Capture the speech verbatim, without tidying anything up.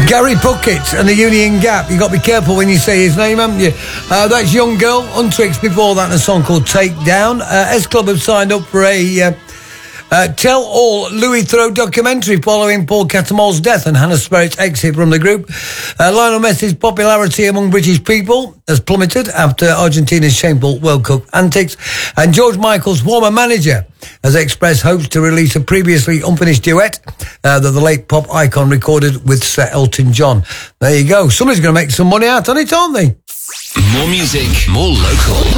Gary Puckett and the Union Gap. You got to be careful when you say his name, haven't you? Uh, that's Young Girl. Untricks before that, and a song called Take Down. Uh, S Club have signed up for a uh, uh, Tell All Louis Theroux documentary following Paul Catamol's death and Hannah Sperritt's exit from the group. Uh, Lionel Messi's popularity among British people has plummeted after Argentina's shameful World Cup antics. And George Michael's former manager has expressed hopes to release a previously unfinished duet uh, that the late pop icon recorded with Sir Elton John. There you go. Somebody's going to make some money out on it, aren't they? More music, more local.